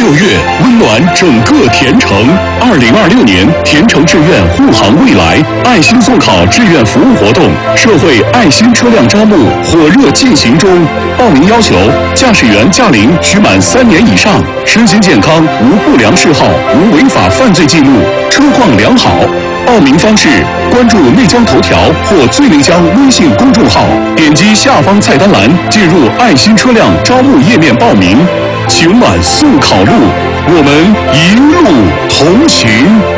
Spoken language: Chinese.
6月，温暖整个田城。2026年田城志愿护航未来爱心送考志愿服务活动，社会爱心车辆招募火热进行中。报名要求：驾驶员驾龄需满3年以上，身心健康，无不良嗜好，无违法犯罪记录，车况良好。报名方式：关注内江头条或最内江微信公众号，点击下方菜单栏进入爱心车辆招募页面报名。请满速考路，我们一路同行。